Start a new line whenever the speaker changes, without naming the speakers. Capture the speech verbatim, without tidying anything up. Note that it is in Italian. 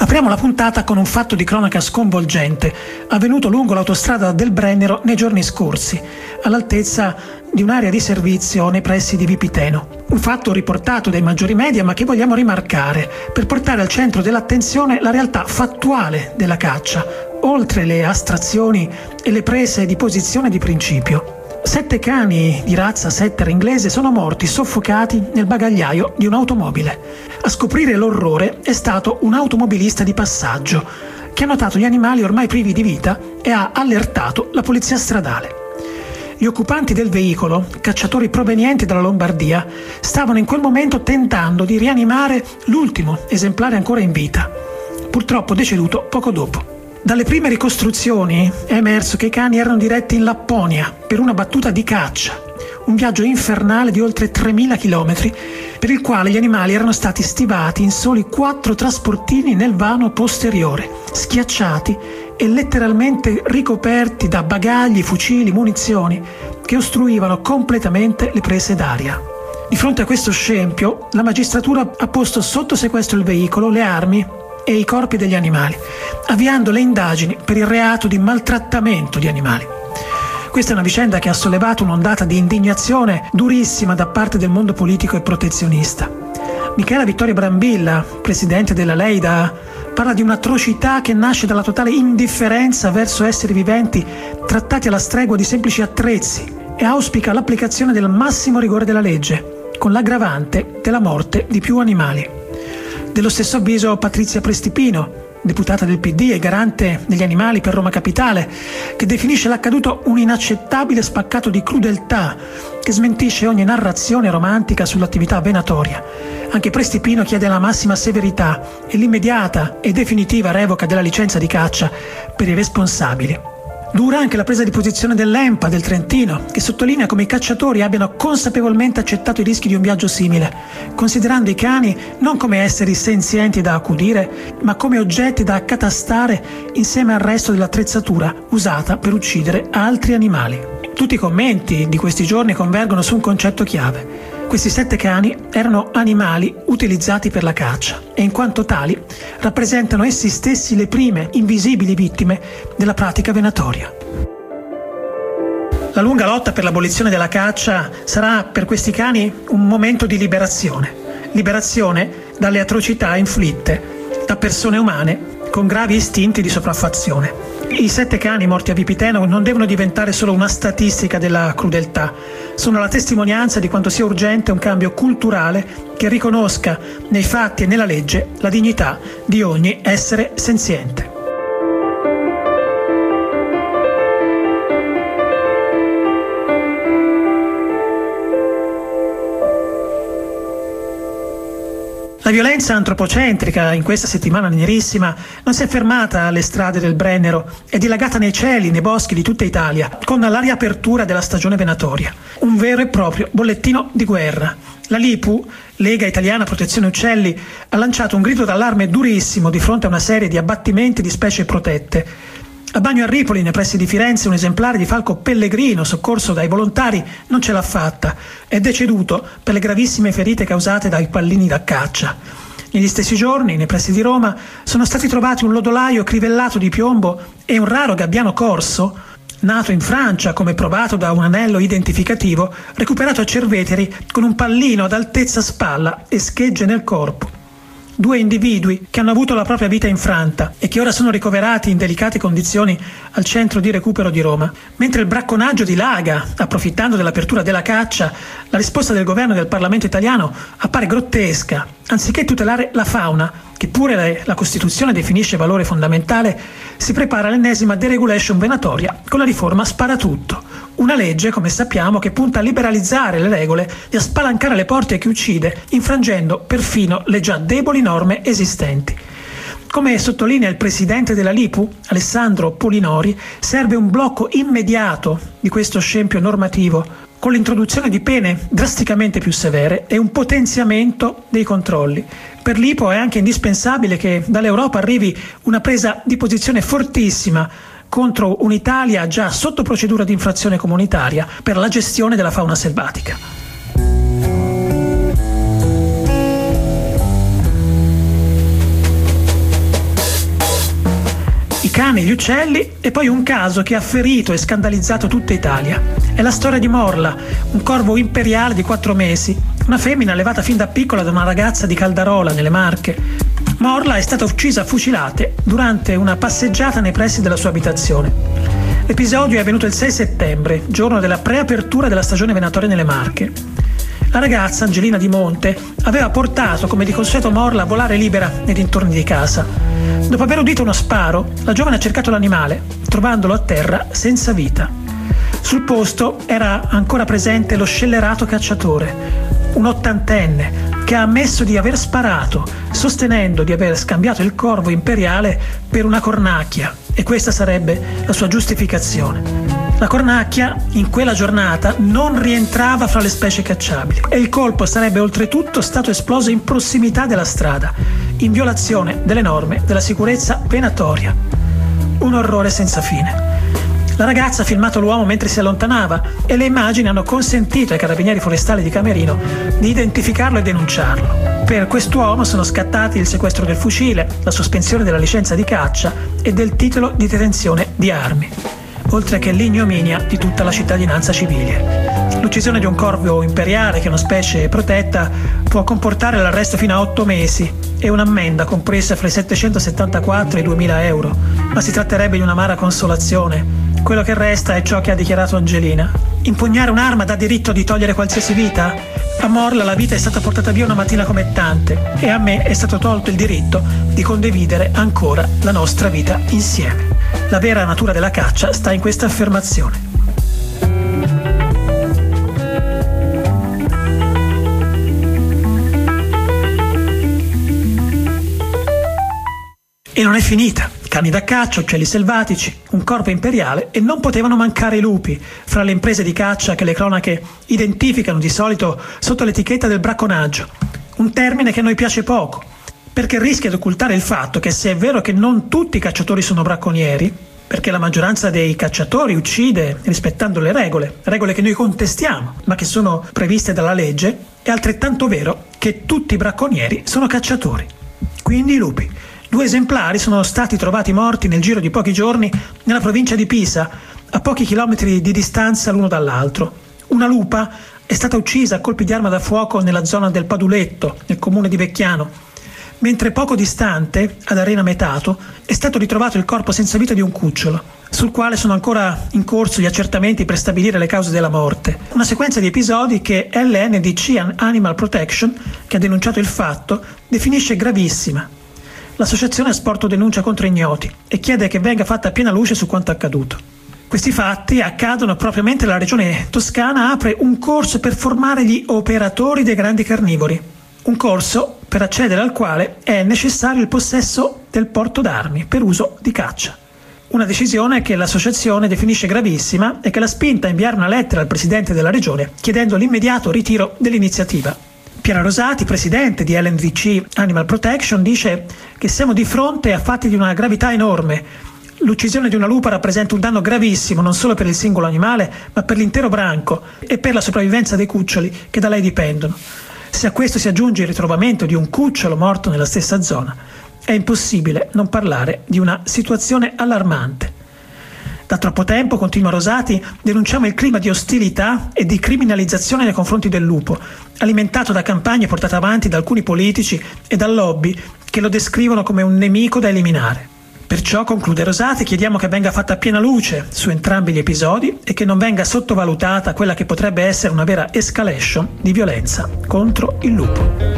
Apriamo la puntata con un fatto di cronaca sconvolgente, avvenuto lungo l'autostrada del Brennero nei giorni scorsi, all'altezza di un'area di servizio nei pressi di Vipiteno. Un fatto riportato dai maggiori media, ma che vogliamo rimarcare per portare al centro dell'attenzione la realtà fattuale della caccia, oltre le astrazioni e le prese di posizione di principio. Sette cani di razza setter inglese sono morti soffocati nel bagagliaio di un'automobile. A scoprire l'orrore è stato un automobilista di passaggio che ha notato gli animali ormai privi di vita e ha allertato la polizia stradale. Gli occupanti del veicolo, cacciatori provenienti dalla Lombardia, stavano in quel momento tentando di rianimare l'ultimo esemplare ancora in vita, purtroppo deceduto poco dopo. Dalle prime ricostruzioni è emerso che i cani erano diretti in Lapponia per una battuta di caccia, un viaggio infernale di oltre tremila chilometri per il quale gli animali erano stati stivati in soli quattro trasportini nel vano posteriore, schiacciati e letteralmente ricoperti da bagagli, fucili, munizioni che ostruivano completamente le prese d'aria. Di fronte a questo scempio, la magistratura ha posto sotto sequestro il veicolo, le armi e i corpi degli animali, avviando le indagini per il reato di maltrattamento di animali. Questa è una vicenda che ha sollevato un'ondata di indignazione durissima da parte del mondo politico e protezionista. Michela Vittoria Brambilla, presidente della Leida, parla di un'atrocità che nasce dalla totale indifferenza verso esseri viventi trattati alla stregua di semplici attrezzi e auspica l'applicazione del massimo rigore della legge, con l'aggravante della morte di più animali. Dello stesso avviso Patrizia Prestipino, deputata del P D e garante degli animali per Roma Capitale, che definisce l'accaduto un inaccettabile spaccato di crudeltà che smentisce ogni narrazione romantica sull'attività venatoria. Anche Prestipino chiede la massima severità e l'immediata e definitiva revoca della licenza di caccia per i responsabili. Dura anche la presa di posizione dell'E M P A del Trentino, che sottolinea come i cacciatori abbiano consapevolmente accettato i rischi di un viaggio simile, considerando i cani non come esseri senzienti da accudire, ma come oggetti da accatastare insieme al resto dell'attrezzatura usata per uccidere altri animali. Tutti i commenti di questi giorni convergono su un concetto chiave. Questi sette cani erano animali utilizzati per la caccia e in quanto tali rappresentano essi stessi le prime invisibili vittime della pratica venatoria. La lunga lotta per l'abolizione della caccia sarà per questi cani un momento di liberazione, liberazione dalle atrocità inflitte da persone umane con gravi istinti di sopraffazione. I sette cani morti a Vipiteno non devono diventare solo una statistica della crudeltà, sono la testimonianza di quanto sia urgente un cambio culturale che riconosca nei fatti e nella legge la dignità di ogni essere senziente. La violenza antropocentrica in questa settimana nerissima non si è fermata alle strade del Brennero, è dilagata nei cieli, nei boschi di tutta Italia, con la riapertura della stagione venatoria. Un vero e proprio bollettino di guerra. La LIPU, Lega Italiana Protezione Uccelli, ha lanciato un grido d'allarme durissimo di fronte a una serie di abbattimenti di specie protette. A Bagno a Ripoli, nei pressi di Firenze, un esemplare di falco pellegrino soccorso dai volontari non ce l'ha fatta. È deceduto per le gravissime ferite causate dai pallini da caccia. Negli stessi giorni, nei pressi di Roma, sono stati trovati un lodolaio crivellato di piombo e un raro gabbiano corso, nato in Francia come provato da un anello identificativo, recuperato a Cerveteri con un pallino ad altezza spalla e schegge nel corpo. Due individui che hanno avuto la propria vita infranta e che ora sono ricoverati in delicate condizioni al centro di recupero di Roma. Mentre il bracconaggio dilaga, approfittando dell'apertura della caccia, la risposta del governo e del Parlamento italiano appare grottesca. Anziché tutelare la fauna, che pure la Costituzione definisce valore fondamentale, si prepara l'ennesima deregulation venatoria con la riforma Sparatutto. Una legge, come sappiamo, che punta a liberalizzare le regole e a spalancare le porte a chi uccide, infrangendo perfino le già deboli norme esistenti. Come sottolinea il presidente della LIPU, Alessandro Polinori, serve un blocco immediato di questo scempio normativo, con l'introduzione di pene drasticamente più severe e un potenziamento dei controlli. Per l'I P O è anche indispensabile che dall'Europa arrivi una presa di posizione fortissima contro un'Italia già sotto procedura di infrazione comunitaria per la gestione della fauna selvatica. cani e gli uccelli e poi un caso che ha ferito e scandalizzato tutta Italia. È la storia di Morla, un corvo imperiale di quattro mesi, una femmina allevata fin da piccola da una ragazza di Caldarola, nelle Marche. Morla è stata uccisa a fucilate durante una passeggiata nei pressi della sua abitazione. L'episodio è avvenuto il sei settembre, giorno della preapertura della stagione venatoria nelle Marche. La ragazza, Angelina Di Monte, aveva portato, come di consueto, Morla a volare libera nei dintorni di casa. Dopo aver udito uno sparo, la giovane ha cercato l'animale, trovandolo a terra senza vita. Sul posto era ancora presente lo scellerato cacciatore, un ottantenne, che ha ammesso di aver sparato, sostenendo di aver scambiato il corvo imperiale per una cornacchia, e questa sarebbe la sua giustificazione. La cornacchia, in quella giornata, non rientrava fra le specie cacciabili e il colpo sarebbe oltretutto stato esploso in prossimità della strada, in violazione delle norme della sicurezza venatoria. Un orrore senza fine. La ragazza ha filmato l'uomo mentre si allontanava e le immagini hanno consentito ai carabinieri forestali di Camerino di identificarlo e denunciarlo. Per quest'uomo sono scattati il sequestro del fucile, la sospensione della licenza di caccia e del titolo di detenzione di armi, oltre che l'ignominia di tutta la cittadinanza civile. L'uccisione di un corvo imperiale, che è una specie protetta, può comportare l'arresto fino a otto mesi e un'ammenda compresa fra i settecentosettantaquattro e i duemila euro, ma si tratterebbe di un'amara consolazione. Quello che resta è ciò che ha dichiarato Angelina. Impugnare un'arma dà diritto di togliere qualsiasi vita? A Morla la vita è stata portata via una mattina come tante e a me è stato tolto il diritto di condividere ancora la nostra vita insieme. La vera natura della caccia sta in questa affermazione. E non è finita. Cani da caccia, uccelli selvatici, un corpo imperiale e non potevano mancare i lupi, fra le imprese di caccia che le cronache identificano di solito sotto l'etichetta del bracconaggio, un termine che a noi piace poco, perché rischia di occultare il fatto che, se è vero che non tutti i cacciatori sono bracconieri, perché la maggioranza dei cacciatori uccide rispettando le regole, regole che noi contestiamo, ma che sono previste dalla legge, è altrettanto vero che tutti i bracconieri sono cacciatori. Quindi i lupi. Due esemplari sono stati trovati morti nel giro di pochi giorni nella provincia di Pisa, a pochi chilometri di distanza l'uno dall'altro. Una lupa è stata uccisa a colpi di arma da fuoco nella zona del Paduletto, nel comune di Vecchiano, mentre poco distante, ad Arena Metato, è stato ritrovato il corpo senza vita di un cucciolo, sul quale sono ancora in corso gli accertamenti per stabilire le cause della morte. Una sequenza di episodi che L N D C Animal Protection, che ha denunciato il fatto, definisce gravissima. L'associazione ha sporto denuncia contro ignoti e chiede che venga fatta piena luce su quanto accaduto. Questi fatti accadono proprio mentre la regione Toscana apre un corso per formare gli operatori dei grandi carnivori. Un corso per accedere al quale è necessario il possesso del porto d'armi per uso di caccia. Una decisione che l'associazione definisce gravissima e che l'ha spinta a inviare una lettera al presidente della regione chiedendo l'immediato ritiro dell'iniziativa. Piera Rosati, presidente di L N D C Animal Protection, dice che siamo di fronte a fatti di una gravità enorme. L'uccisione di una lupa rappresenta un danno gravissimo non solo per il singolo animale, ma per l'intero branco e per la sopravvivenza dei cuccioli che da lei dipendono. Se a questo si aggiunge il ritrovamento di un cucciolo morto nella stessa zona, è impossibile non parlare di una situazione allarmante. Da troppo tempo, continua Rosati, denunciamo il clima di ostilità e di criminalizzazione nei confronti del lupo, alimentato da campagne portate avanti da alcuni politici e da lobby che lo descrivono come un nemico da eliminare. Perciò, conclude Rosati, chiediamo che venga fatta piena luce su entrambi gli episodi e che non venga sottovalutata quella che potrebbe essere una vera escalation di violenza contro il lupo.